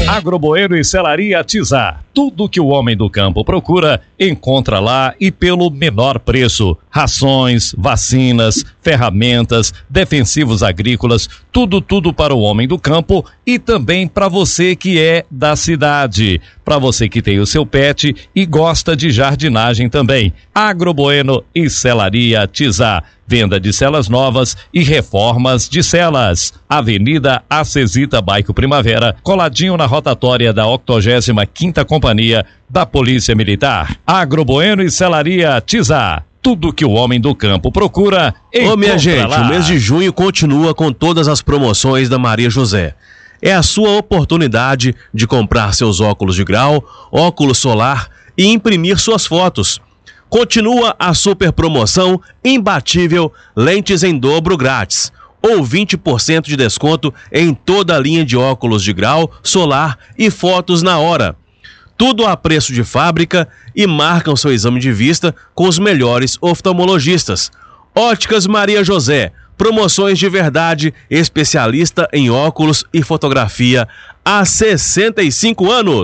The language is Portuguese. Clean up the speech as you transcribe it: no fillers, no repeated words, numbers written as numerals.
Agroboeno e Selaria Tizá. Tudo que o homem do campo procura, encontra lá e pelo menor preço. Rações, vacinas, ferramentas, defensivos agrícolas, tudo para o homem do campo e também para você que é da cidade. Para você que tem o seu pet e gosta de jardinagem também. Agroboeno e Selaria Tizá. Venda de celas novas e reformas de celas. Avenida Acesita, Bairro Primavera, coladinho na rotatória da 85ª Companhia da Polícia Militar. Agroboeno e Selaria Tizá. Tudo que o homem do campo procura, encontra. Ô, minha gente, lá. O mês de junho continua com todas as promoções da Maria José. É a sua oportunidade de comprar seus óculos de grau, óculos solar e imprimir suas fotos. Continua a super promoção imbatível lentes em dobro grátis ou 20% de desconto em toda a linha de óculos de grau, solar e fotos na hora. Tudo a preço de fábrica e marcam seu exame de vista com os melhores oftalmologistas. Óticas Maria José, promoções de verdade, especialista em óculos e fotografia há 65 anos.